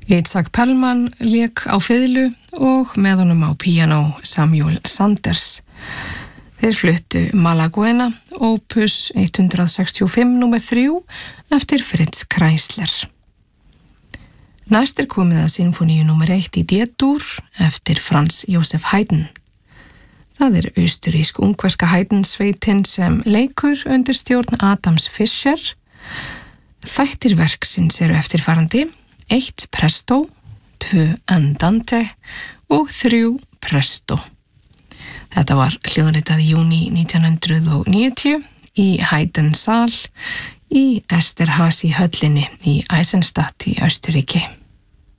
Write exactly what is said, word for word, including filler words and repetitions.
Itzhak Perlman lék á fiðlu og með honum á píanó Samuel Sanders. Þeir fluttu Malaguena, opus hundrað sextíu og fimm númer þrjú eftir Fritz Kreisler. Næst er komið að sinfoníu númer eitt í D-dúr eftir Franz Josef Haydn. Það er austurísk-ungverska Haydn-sveitin sem leikur undir stjórn Adams Fischer. Þættir verksins eru eftirfarandi: eitt presto, tvö andante og þrjú presto. Þetta var hljóðritað í júní nítján hundruð níutíu í Haydn-sal í Esterházy höllinni í Eisenstadt í Austurríki.